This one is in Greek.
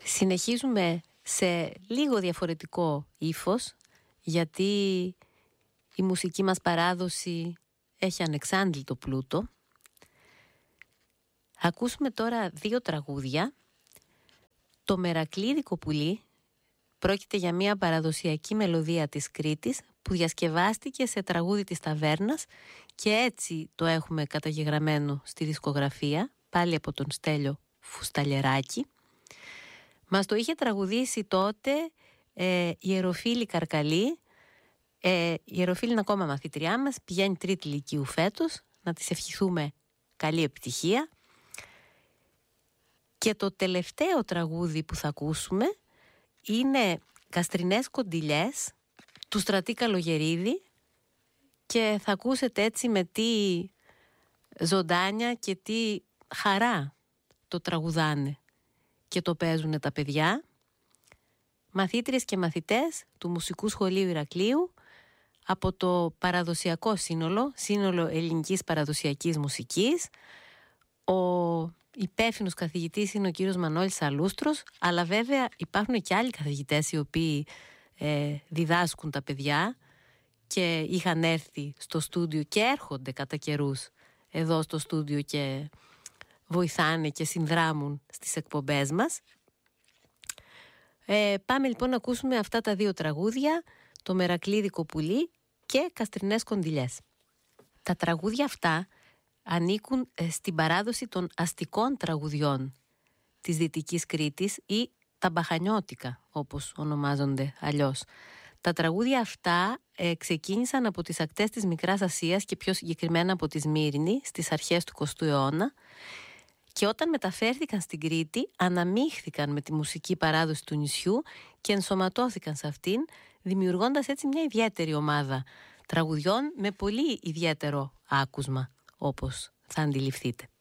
Συνεχίζουμε σε λίγο διαφορετικό ύφος, γιατί η μουσική μας παράδοση έχει ανεξάντλητο πλούτο. Ακούσουμε τώρα δύο τραγούδια. Το Μερακλίδικο πουλί πρόκειται για μια παραδοσιακή μελωδία της Κρήτης που διασκευάστηκε σε τραγούδι της ταβέρνας και έτσι το έχουμε καταγεγραμμένο στη δισκογραφία, πάλι από τον Στέλιο Φουσταλιεράκη. Μας το είχε τραγουδήσει τότε η Ιεροφίλη Καρκαλή. Η Ιεροφίλη είναι ακόμα μαθήτριά μας, πηγαίνει τρίτη λυκείου φέτος, να της ευχηθούμε καλή επιτυχία. Και το τελευταίο τραγούδι που θα ακούσουμε είναι «Καστρινές κοντιλιές» του Στρατή Καλογερίδη και θα ακούσετε έτσι με τι ζωντάνια και τι χαρά το τραγουδάνε και το παίζουν τα παιδιά, μαθήτριες και μαθητές του Μουσικού Σχολείου Ηρακλείου από το παραδοσιακό σύνολο ελληνικής παραδοσιακής μουσικής. Ο υπεύθυνος καθηγητής είναι ο κύριος Μανώλης Αλούστρος, αλλά βέβαια υπάρχουν και άλλοι καθηγητές οι οποίοι διδάσκουν τα παιδιά και είχαν έρθει στο στούντιο και έρχονται κατά καιρούς εδώ στο στούντιο και βοηθάνε και συνδράμουν στις εκπομπές μας. Πάμε λοιπόν να ακούσουμε αυτά τα δύο τραγούδια, το Μερακλίδικο πουλί και Καστρινές κοντιλιές. Τα τραγούδια αυτά ανήκουν στην παράδοση των αστικών τραγουδιών της Δυτικής Κρήτης ή τα μπαχανιώτικα όπως ονομάζονται αλλιώς. Τα τραγούδια αυτά ξεκίνησαν από τις ακτές της Μικράς Ασίας και πιο συγκεκριμένα από τη Σμύρνη στις αρχές του 20ου αιώνα και όταν μεταφέρθηκαν στην Κρήτη αναμίχθηκαν με τη μουσική παράδοση του νησιού και ενσωματώθηκαν σε αυτήν, δημιουργώντας έτσι μια ιδιαίτερη ομάδα τραγουδιών με πολύ ιδιαίτερο άκουσμα, όπως θα αντιληφθείτε.